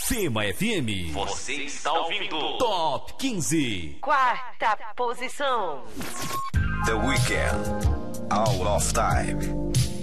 Fema FM. Você está ouvindo Top 15. Quarta posição. The Weeknd, Out of Time.